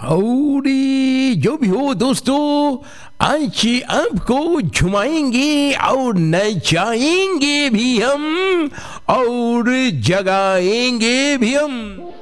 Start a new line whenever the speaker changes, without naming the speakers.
और जो भी हो दोस्तों, आज आपको झुमाएंगे और नचाएंगे भी हम और जगाएंगे भी हम।